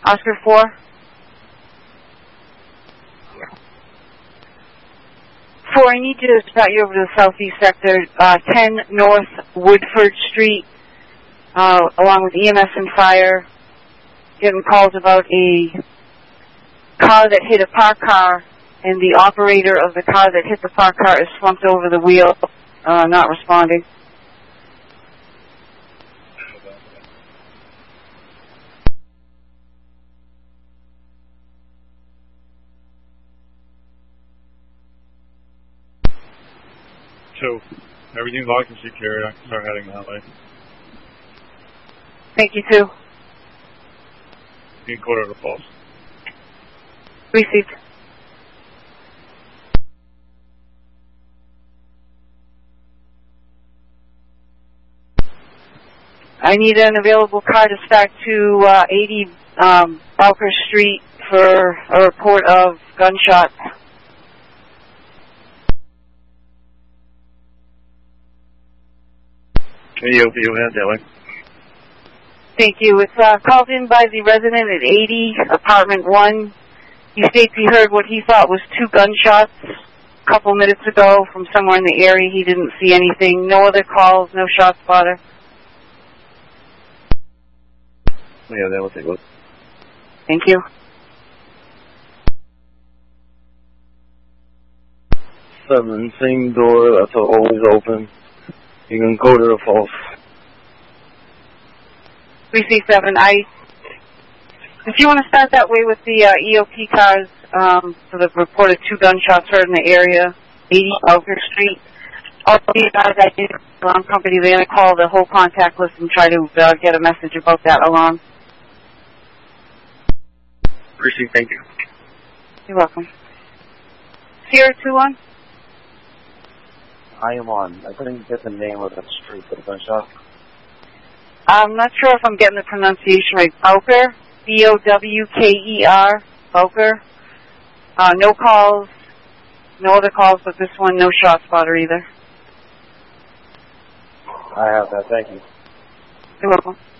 Oscar 4. 4, I need you to start you over to the southeast sector, 10 North Woodford Street, along with EMS and fire, getting calls about a car that hit a parked car, and the operator of the car that hit the parked car is slumped over the wheel, not responding. So, everything's locked and secure. I can start heading that way. Thank you, too. You can quarter to false. Received. I need an available car to start to 80 Bowker Street for a report of gunshots. EOP, you head that way. Thank you. It's called in by the resident at 80, apartment 1. He states he heard what he thought was 2 gunshots a couple minutes ago from somewhere in the area. He didn't see anything. No other calls, no shot spotter. Yeah, that will take a look. Thank you. 7, same door, that's always open. You can go to the false. 3C7, if you want to start that way with the EOP cars for the reported 2 gunshots heard in the area, 80 Bowker Street. All these guys I did alarm company, they're going to call the whole contact list and try to get a message about that alarm. Appreciate, thank you. You're welcome. Sierra 2-1. I am on. I couldn't get the name of that street for the gunshot. I'm not sure if I'm getting the pronunciation right. Bowker, B-O-W-K-E-R, Bowker. No calls, no other calls, but this one, no shot spotter either. I have that, thank you. You're welcome.